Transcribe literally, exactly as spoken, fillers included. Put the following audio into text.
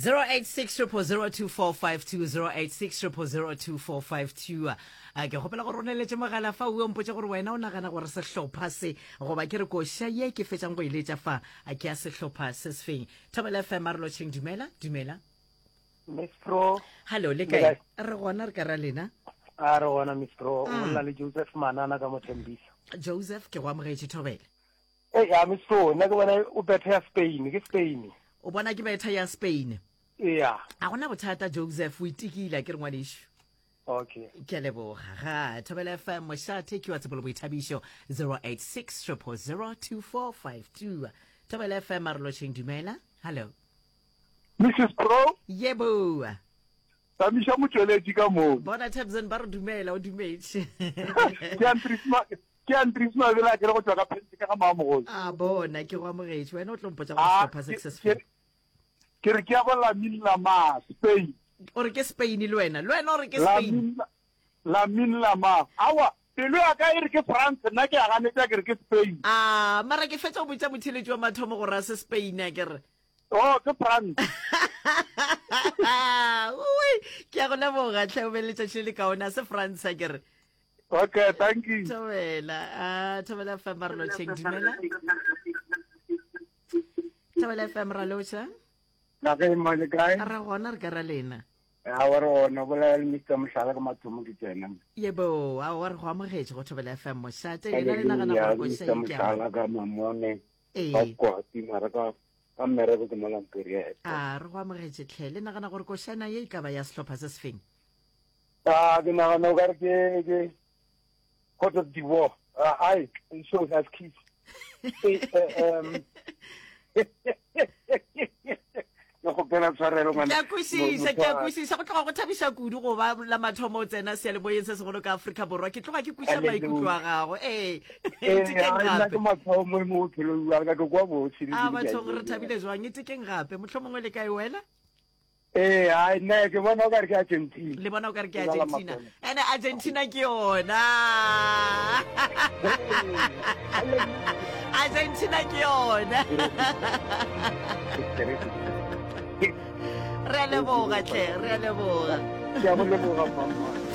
zero eight six zero zero two four five two zero eight six zero zero two four five two. a ke gopela gore o neletse mogala fa o mpotse gore wena o nagana gore sehlopha se goba ke re ko sha ye ke fetsang go iletsa fa a ke a sehlopha se sefeng. Thobela F M Marlo Cheng, dumela dumela. Miss Pro. Hello le kae re gona re ka ra lena a re gona Miss Pro o la le Joseph Manana ka Mothembisa. Joseph ke go amogetse Thobela. Eh ya Miss Pro nna ke bona o bethe ya Spain ke Spain o bona ke betha ya Spain. Yeah. A gona bothata Joseph o itikile ke re ngwanisho. Okay. Ke leboga ga Thobela F M mosha take you at bolo boithabiso zero eight six zero zero two four five two. Thobela F M Marlo Cheng, dumela. Hello Missus Pro. Yebo. Tamisha motsweledi ka mo. Bona Tabzen ba re dumela o dumetse. Ke antrisma ke antrisma bela ke re go tswa ka pente ka mamogolo. Ah bona ke go amogetse wena o tlompotsa go stop successful. Ke re ke a bola Minla ma Spain. O re ke Spain le wena le wena o re ke Spain. La Minla ma awa pelo ya ka e re ke France nna ke a ganetsa ke re ke Spain. Ah mara ke fetsa go botsa motheletsi wa mathomo go ra se Spain ya ke re. Oh ke France. Ui ke a go leboga tle o beletsa tshile ka ona se France ya ke re. Okay, thank you. Thobela ah Thobela F M Marlo Cheng, dumela. Thobela F M Ralocha. Na ke mo le kae? Ra gona re ka ra lena. A wa rona bola le Mister Mshala ka mathomo ke tsena. Yebo a wa re go amogetse go Thobela F M mosha tse le na gana go go se ke. Mshala ka mamone. Eh. Ba kwa ti mara ka ka mere go mo lamperia. Ah re go amogetse tle le na gana gore go shana ye ka ba ya sehlopha se sefeng. Ah ke na no ga ke ke Cote d'Ivoire. Ah ai shows as kids. Um no go pela tshwarelo man. Ke a kwisisa ke a kwisisa go tloga go thabisa kudu go ba la mathomo o tsena se le boyetse se go ka Africa borwa ke tloga ke kwisa maikutlo a gago eh eh nna ke mathomo mo phelo wa ka go kwa bo tshedi. Ah batho re thabile jwang e tekeng gape motlhomongwe le kae wela. Eh ai nna ke bona o ka re ke Argentina. Le bona o ka re ke Argentina ene Argentina ke yona. Argentina ke yona. Re a leboga tle re a leboga. Ke a mo leboga mama.